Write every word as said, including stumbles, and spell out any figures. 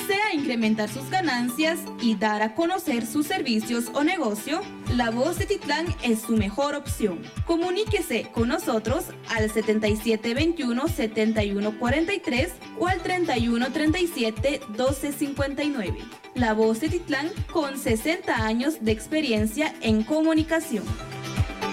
¿Desea incrementar sus ganancias y dar a conocer sus servicios o negocio? La Voz de Titlán es su mejor opción. Comuníquese con nosotros al setenta y siete veintiuno, setenta y uno cuarenta y tres o al treinta y uno treinta y siete, doce cincuenta y nueve. La Voz de Titlán con sesenta años de experiencia en comunicación.